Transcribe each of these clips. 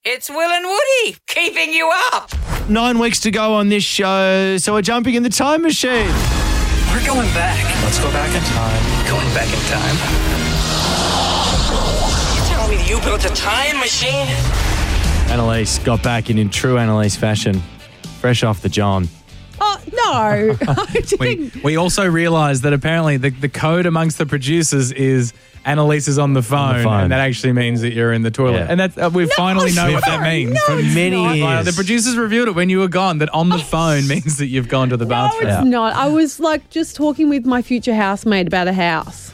It's Will and Woody keeping you up. 9 weeks to go on this show, so we're jumping in the time machine. We're going back. Let's go back in time. Going back in time. You telling me you built a time machine? Annalise got back in true Annalise fashion, fresh off the John. Oh, no. I didn't. We also realised that apparently the code amongst the producers is Annalise is on the phone, and that actually means that you're in the toilet. Yeah. And that's we finally know what that means. No, For many years. The producers revealed it when you were gone, that on the phone means that you've gone to the No, bathroom. it's not. I was like just talking with my future housemate about a house.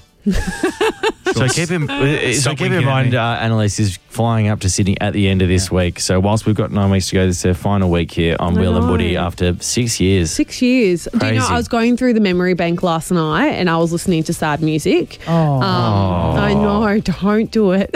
So keep in Stop mind, winking at me. Annalise is flying up to Sydney at the end of this week. So whilst we've got 9 weeks to go, this is their final week here on I Will and know. Woody after 6 years. 6 years. Do you know, Crazy. I was going through the memory bank last night and I was listening to sad music. I know, don't do it.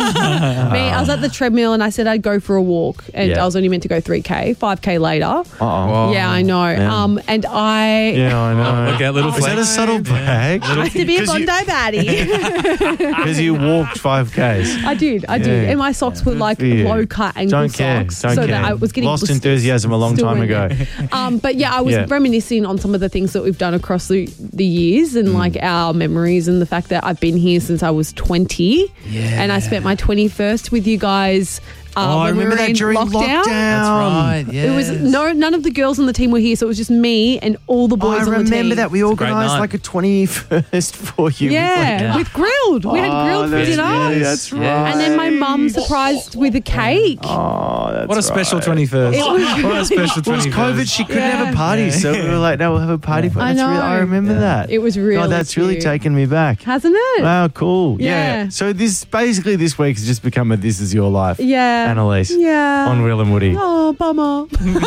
I was at the treadmill and I said I'd go for a walk and Yeah. I was only meant to go 3K, 5K later. Uh-oh. Yeah, I know. Yeah. And I Yeah, I know. Look at little Is that a subtle brag? I have to be a Bondi baddie. Because you walked 5Ks. I did. And my socks were like for you. low cut ankle Don't care. socks. Don't so care. that I was getting Lost blisters. enthusiasm a long Still time went ago. there. But yeah, I was Yeah. reminiscing on some of the things that we've done across the years and like our memories and the fact that I've been here since I was 20. Yeah. And I spent my 21st with you guys. I when we remember were that in during lockdown. That's right. It was none of the girls on the team were here, so it was just me and all the boys on the team. I remember that we great organised night. like a 21st for you. Yeah, with grilled. We had grilled for dinner. That's right. And then my mum surprised with a cake. Oh, that's What a special right. 21st. What a special 21st. Well, it was COVID. She couldn't have a Yeah. party, so we were like, "No, we'll have a party." I know. I remember that. It was really God, that's really cute. taken me back. Hasn't it? Wow, cool. Yeah. Yeah. So this week has just become a "This Is Your Life." Yeah. Annalise. Yeah. On Will and Woody. Oh, bummer.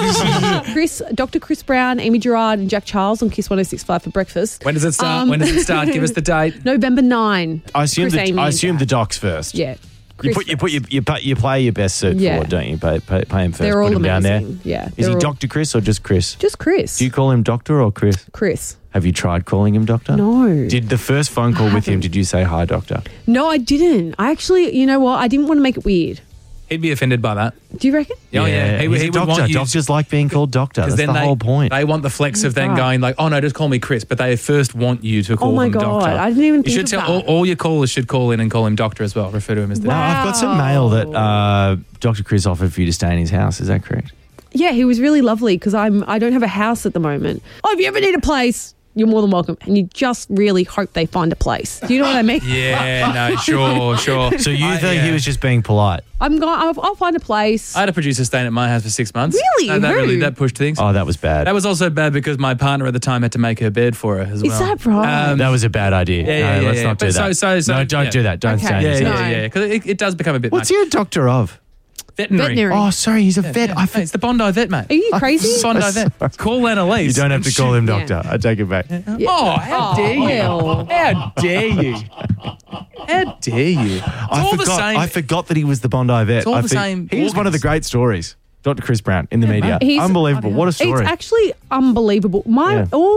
Dr. Chris Brown, Amy Gerard, and Jack Charles on Kiss 106.5 for breakfast. When does it start? When does it start? Give us the date. November 9. I assume Chris, Amy, and Jack. the docs first. Yeah. You Chris you play your best suit Yeah. forward, don't you? Pay him first. They're put all him down there. amazing. Yeah. Is they're he all- Dr. Chris or just Chris? Just Chris. Do you call him Doctor or Chris? Chris. Have you tried calling him Doctor? No. Did the first phone call with him, haven't. did you say hi, Doctor? No, I didn't. I actually, you know what? I didn't want to make it weird. He'd be offended by that. Do you reckon? Oh, yeah. He's a would doctor. want you. Doctors like being called Doctor. That's then the whole point. They want the flex of then Right. going like, oh no, just call me Chris. But they first want you to call Oh my them God, Doctor. I didn't even You think should of tell that. all your callers should call in and call him Doctor as well. Refer to him as the No, Wow. I've got some mail that Dr. Chris offered for you to stay in his house. Is that correct? Yeah, he was really lovely because I don't have a house at the moment. Oh, if you ever need a place, you're more than welcome. And you just really hope they find a place. Do you know what I mean? Yeah, no, sure. So you think he was just being polite? I'll find a place. I had a producer staying at my house for 6 months. Really? And Who? that pushed things. Oh, that was bad. That was also bad because my partner at the time had to make her bed for her as well. Is that right? That was a bad idea. Yeah, Let's not do But that. so- no, don't yeah. do that. Don't Okay. say anything. No. Yeah. Because it does become a bit What's much. he a doctor of? Veterinary. Oh, sorry, he's a vet. Yeah. I Mate, it's the Bondi vet, mate. Are you crazy? Bondi vet. Call Annalise. You don't have to call him Yeah. doctor. I take it back. Oh, how dare you? Will. How dare you? How dare you? It's all the same. I forgot that he was the Bondi vet. It's all the same He was one of the organs. great stories. Dr. Chris Brown in the media. He's- Unbelievable. What a story. It's actually unbelievable. All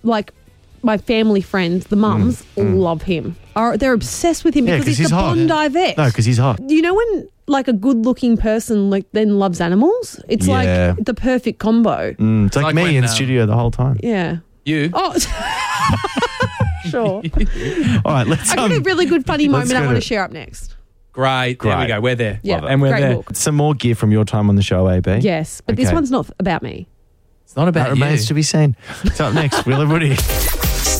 my family friends, the mums, love him. They're obsessed with him Yeah, because 'cause he's he's the hot. Bondi vet. No, because he's hot. You know when like a good-looking person then loves animals? It's Yeah. like the perfect combo. It's like like me when, in the studio the whole time. Yeah. You. Oh, sure. All right, let's I got a really good funny let's moment I go want to- to share up next. Great. There we Great. go. We're there. Yeah, And we're great there. book. some more gear from your time on the show, AB. Yes, but this Okay. one's not about me. It's not That about you. remains to be seen. It's up next, Will and Woody.